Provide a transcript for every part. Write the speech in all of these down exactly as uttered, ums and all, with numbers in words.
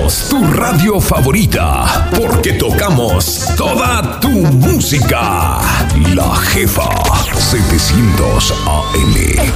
Somos tu radio favorita porque tocamos toda tu música. La Jefa setecientos A M.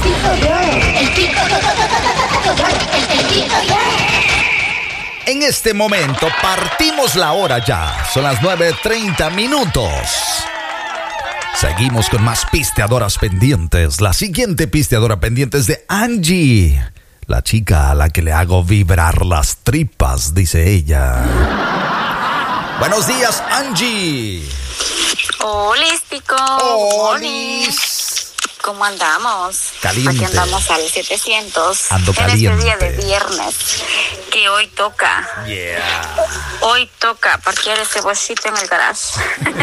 En este momento partimos la hora ya. Son las nueve treinta minutos. Seguimos con más pisteadoras pendientes. La siguiente pisteadora pendiente es de Angie, la chica a la que le hago vibrar las tripas, dice ella. Buenos días, Angie. Hola, Pico. Olis. ¿Cómo andamos? Caliente. Aquí andamos al setecientos. Ando caliente. En este día de viernes, que hoy toca. Yeah. Hoy toca parquear ese bolsito en el garage.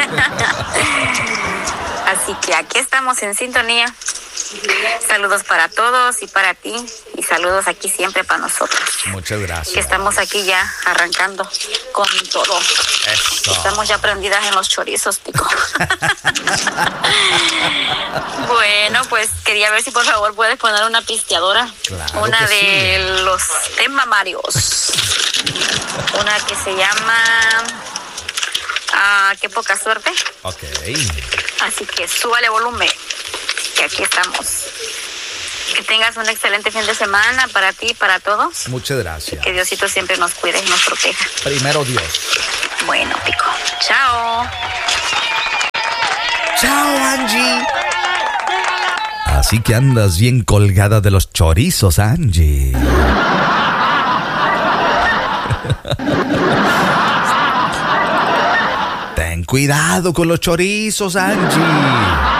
Así que aquí estamos en sintonía. Saludos para todos y para ti. Y saludos aquí siempre para nosotros. Muchas gracias. Que estamos aquí ya arrancando con todo. Eso. Estamos ya prendidas en los chorizos, Pico. Bueno, pues quería ver si por favor puedes poner una pisteadora. Claro una que de sí. los temas Marios. Una que se llama ah, Qué poca suerte. Ok. Así que súbale volumen, que aquí estamos. Que tengas un excelente fin de semana para ti y para todos. Muchas gracias. Que Diosito siempre nos cuide y nos proteja. Primero Dios. Bueno, Pico. Chao. Chao, Angie. Así que andas bien colgada de los chorizos, Angie. Ten cuidado con los chorizos, Angie.